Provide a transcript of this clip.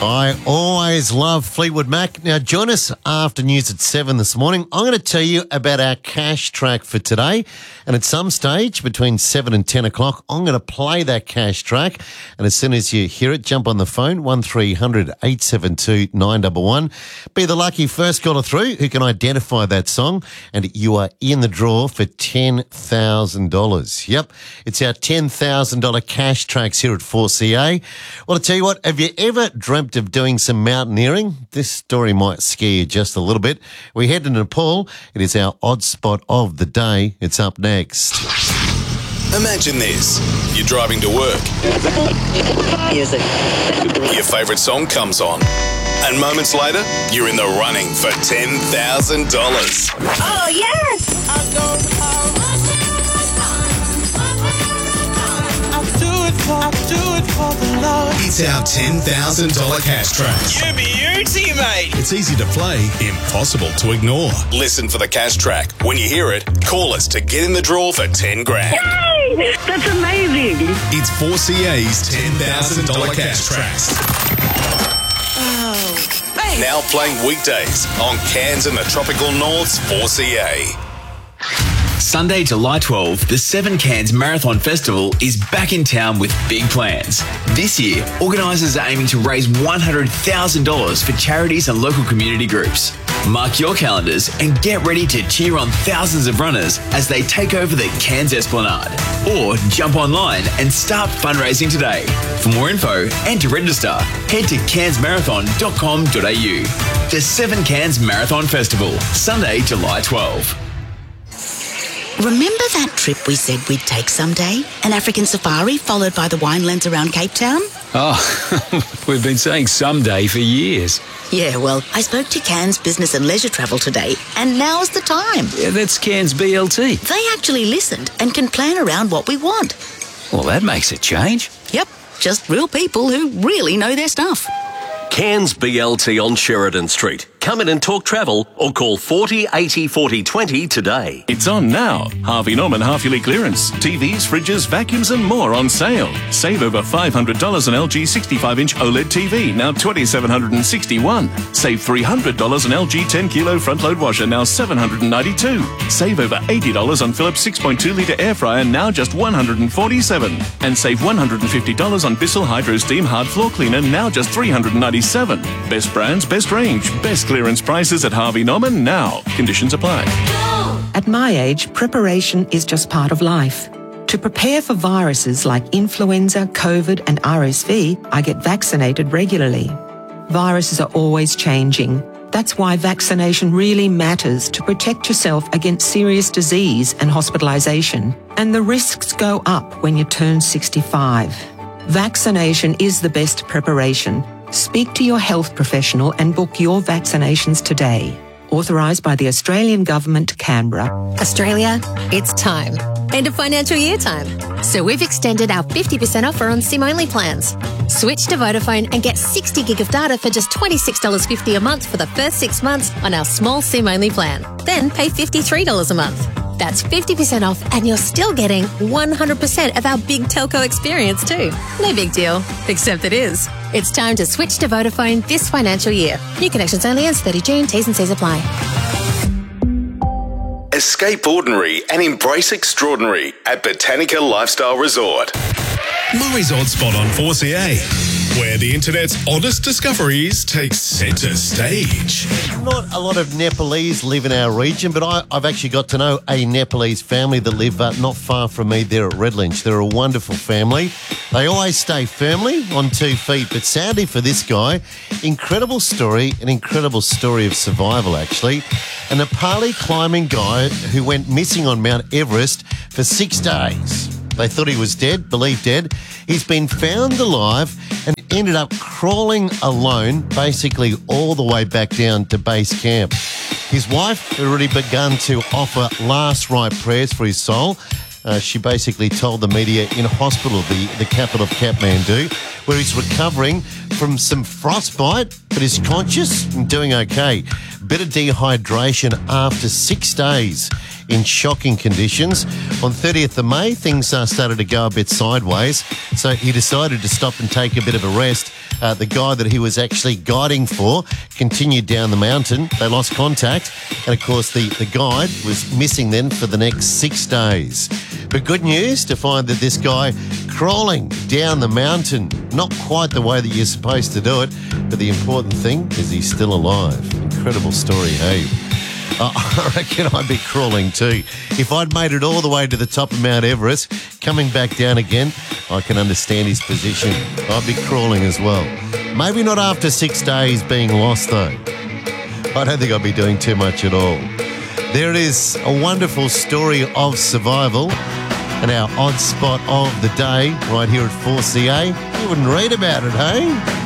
I always love Fleetwood Mac. Now, join us after news at 7 this morning. I'm going to tell you about our cash track for today. And at some stage between 7 and 10 o'clock, I'm going to play that cash track. And as soon as you hear it, jump on the phone, 1300 872 911. Be the lucky first caller through who can identify that song. And you are in the draw for $10,000. Yep, it's our $10,000 cash tracks here at 4CA. Well, I tell you what, have you ever dreamt of doing some mountaineering? This story might scare you just a little bit. We head to Nepal. It is our odd spot of the day. It's up next. Imagine this. You're driving to work. Music. Your favourite song comes on. And moments later, you're in the running for $10,000. Oh, yes! I'll do it for the Lord. It's our $10,000 cash track. You beauty, mate. It's easy to play, impossible to ignore. Listen for the cash track. When you hear it, call us to get in the draw for 10 grand. Yay! That's amazing. It's 4CA's $10,000 cash tracks. Oh, hey. Now playing weekdays on Cairns and the Tropical North's 4CA. Sunday, July 12, the 7 Cairns Marathon Festival is back in town with big plans. This year, organisers are aiming to raise $100,000 for charities and local community groups. Mark your calendars and get ready to cheer on thousands of runners as they take over the Cairns Esplanade. Or jump online and start fundraising today. For more info and to register, head to cairnsmarathon.com.au. The 7 Cairns Marathon Festival, Sunday, July 12. Remember that trip we said we'd take someday? An African safari followed by the winelands around Cape Town? Oh, we've been saying someday for years. Yeah, well, I spoke to Cairns Business and Leisure Travel today, and now's the time. Yeah, that's Cairns BLT. They actually listened and can plan around what we want. Well, that makes a change. Yep, just real people who really know their stuff. Cairns BLT on Sheridan Street. Come in and talk travel or call 40 80 40 20 today. It's on now. Harvey Norman half-yearly clearance. TVs, fridges, vacuums and more on sale. Save over $500 on LG 65-inch OLED TV, now $2,761. Save $300 on LG 10-kilo front-load washer, now $792. Save over $80 on Philips 6.2-litre air fryer, now just $147. And save $150 on Bissell Hydro Steam hard floor cleaner, now just $397. Best brands, best range, best clearance prices at Harvey Norman now. Conditions apply. At my age, preparation is just part of life. To prepare for viruses like influenza, COVID and RSV, I get vaccinated regularly. Viruses are always changing. That's why vaccination really matters to protect yourself against serious disease and hospitalisation. And the risks go up when you turn 65. Vaccination is the best preparation. Speak to your health professional and book your vaccinations today. Authorised by the Australian Government, Canberra. Australia, it's time. End of financial year time. So we've extended our 50% offer on SIM-only plans. Switch to Vodafone and get 60 gig of data for just $26.50 a month for the first 6 months on our small SIM-only plan. Then pay $53 a month. That's 50% off and you're still getting 100% of our big telco experience too. No big deal, except it is. It's time to switch to Vodafone this financial year. New connections only ends 30 June. T's and C's apply. Escape ordinary and embrace extraordinary at Botanica Lifestyle Resort. Murray's Odd Spot on 4CA, where the internet's oddest discoveries take centre stage. Not a lot of Nepalese live in our region, but I've actually got to know a Nepalese family that live not far from me. They're at Redlanch. They're a wonderful family. They always stay firmly on 2 feet, but sadly for this guy, incredible story, an incredible story of survival actually. A Nepali climbing guy who went missing on Mount Everest for 6 days. They thought he was dead, believed dead. He's been found alive and ended up crawling alone, basically all the way back down to base camp. His wife had already begun to offer last right prayers for his soul. She basically told the media in hospital, the capital of Kathmandu, where he's recovering from some frostbite, but is conscious and doing okay. Bit of dehydration after 6 days in shocking conditions. On 30th of May, things started to go a bit sideways, so he decided to stop and take a bit of a rest. The guy that he was actually guiding for continued down the mountain. They lost contact. And, of course, the guide was missing then for the next 6 days. But good news to find that this guy crawling down the mountain, not quite the way that you're supposed to do it, but the important thing is he's still alive. Incredible story, hey? I reckon I'd be crawling too. If I'd made it all the way to the top of Mount Everest, coming back down again, I can understand his position. I'd be crawling as well. Maybe not after 6 days being lost though. I don't think I'd be doing too much at all. There it is, a wonderful story of survival and our odd spot of the day right here at 4CA. You wouldn't read about it, hey?